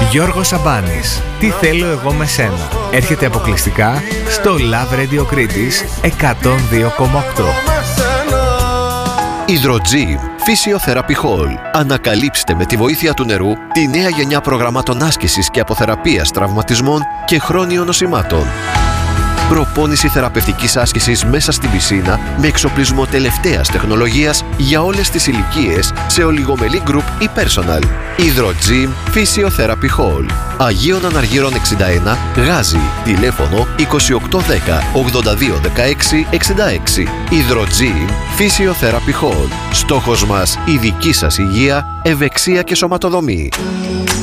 Γιώργος Σαμπάνης, τι θέλω εγώ με σένα. Έρχεται αποκλειστικά στο Love Radio Κρήτης 102,8. Hydrogym Physiotherapy Hall. Ανακαλύψτε με τη βοήθεια του νερού τη νέα γενιά προγραμμάτων άσκησης και αποθεραπείας τραυματισμών και χρόνιων νοσημάτων. Προπόνηση θεραπευτικής άσκησης μέσα στην πισίνα με εξοπλισμό τελευταίας τεχνολογίας για όλες τις ηλικίες σε ολιγομελή group ή personal. Hydrogym Physiotherapy Hall. Αγίων Αναργύρων 61, Γάζι. Τηλέφωνο 2810 82 16 66. Hydrogym Physiotherapy Hall. Στόχος μας η δική σας υγεία, ευεξία και σωματοδομή.